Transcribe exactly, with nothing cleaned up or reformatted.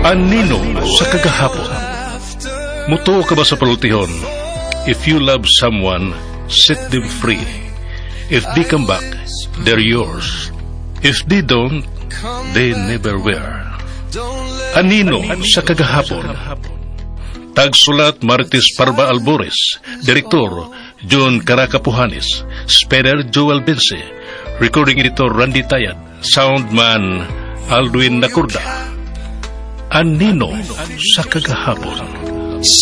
Anino sa kagahapon. Mutuo ka ba sa palutihon? If you love someone, set them free. If they come back, they're yours. If they don't, they never were. Anino sa kagahapon. Tagsulat Marites Parba Albores. Direktor John Caracapuhanes. Speaker Joel Bense. Recording editor Randy Tayad. Soundman Aldwin Nakurda. Anino sa kagahapon.